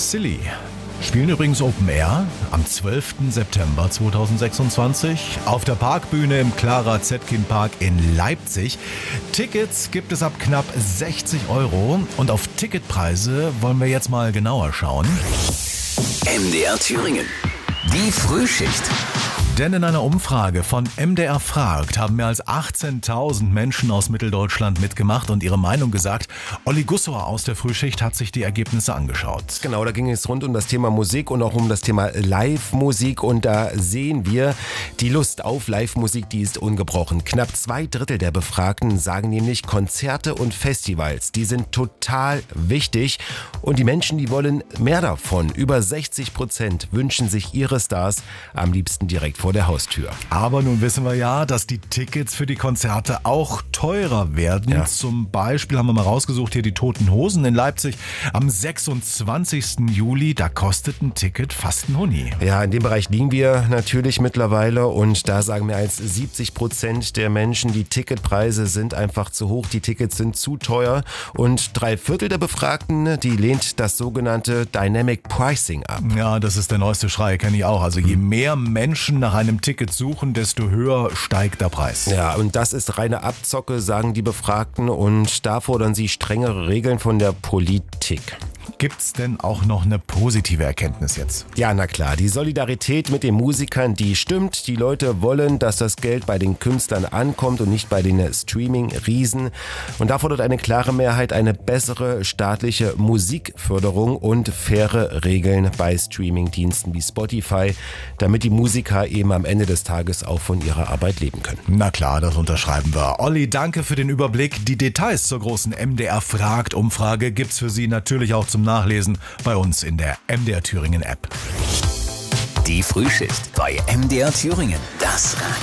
Silly spielen übrigens Open Air am 12. September 2026 auf der Parkbühne im Clara Zetkin Park in Leipzig. Tickets gibt es ab knapp 60 € und auf Ticketpreise wollen wir jetzt mal genauer schauen. MDR Thüringen. Die Frühschicht. Denn in einer Umfrage von MDR Fragt haben mehr als 18.000 Menschen aus Mitteldeutschland mitgemacht und ihre Meinung gesagt. Olli Gussauer aus der Frühschicht hat sich die Ergebnisse angeschaut. Genau, da ging es rund um das Thema Musik und auch um das Thema Live-Musik. Und da sehen wir, die Lust auf Live-Musik, die ist ungebrochen. Knapp 2/3 der Befragten sagen nämlich, Konzerte und Festivals, die sind total wichtig. Und die Menschen, die wollen mehr davon. Über 60% wünschen sich ihre Stars am liebsten direkt vor der Haustür. Aber nun wissen wir ja, dass die Tickets für die Konzerte auch teurer werden. Ja. Zum Beispiel haben wir mal rausgesucht hier die Toten Hosen in Leipzig am 26. Juli. Da kostet ein Ticket fast ein Huni. Ja, in dem Bereich liegen wir natürlich mittlerweile und da sagen mehr als 70% der Menschen, die Ticketpreise sind einfach zu hoch, die Tickets sind zu teuer und 3/4 der Befragten, die lehnt das sogenannte Dynamic Pricing ab. Ja, das ist der neueste Schrei, kenne ich auch. Also je mehr Menschen nach einem Ticket suchen, desto höher steigt der Preis. Ja, und das ist reine Abzocke, sagen die Befragten und da fordern sie strengere Regeln von der Politik. Gibt's denn auch noch eine positive Erkenntnis jetzt? Ja, na klar, die Solidarität mit den Musikern, die stimmt. Die Leute wollen, dass das Geld bei den Künstlern ankommt und nicht bei den Streaming-Riesen. Und da fordert eine klare Mehrheit eine bessere staatliche Musikförderung und faire Regeln bei Streaming-Diensten wie Spotify, damit die Musiker eben am Ende des Tages auch von ihrer Arbeit leben können. Na klar, das unterschreiben wir. Olli, danke für den Überblick. Die Details zur großen MDR Fragt-Umfrage gibt's für Sie natürlich auch zum Nachlesen bei uns in der MDR Thüringen App. Die Frühschicht bei MDR Thüringen. Das